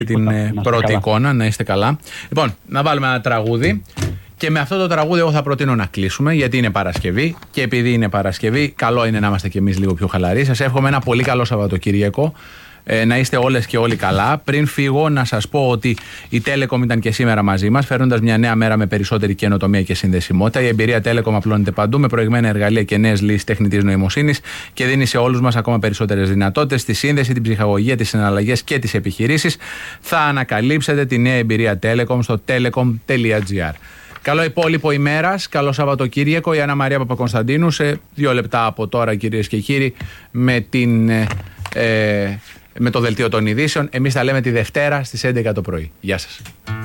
την πρώτη εικόνα, να είστε καλά. Λοιπόν, να βάλουμε ένα τραγούδι. Και με αυτό το τραγούδι εγώ θα προτείνω να κλείσουμε, γιατί είναι Παρασκευή. Και επειδή είναι Παρασκευή, καλό είναι να είμαστε κι εμείς λίγο πιο χαλαροί. Σας εύχομαι ένα πολύ καλό Σαββατοκύριακο. Να είστε όλες και όλοι καλά. Πριν φύγω, να σας πω ότι η Telecom ήταν και σήμερα μαζί μας, φέρνοντας μια νέα μέρα με περισσότερη καινοτομία και συνδεσιμότητα. Η εμπειρία Telecom απλώνεται παντού με προηγμένα εργαλεία και νέες λύσεις τεχνητής νοημοσύνης και δίνει σε όλους μας ακόμα περισσότερες δυνατότητες στη σύνδεση, την ψυχαγωγία, τις συναλλαγές και τις επιχειρήσεις. Θα ανακαλύψετε τη νέα εμπειρία Telecom στο telecom.gr. Καλό υπόλοιπο ημέρας, καλό Σαββατοκύριακο. Η Άννα Μαρία Παπακωνσταντίνου σε 2 λεπτά από τώρα, κυρίες και κύριοι, με το δελτίο των ειδήσεων. Εμείς τα λέμε τη Δευτέρα στις 11 το πρωί. Γεια σας.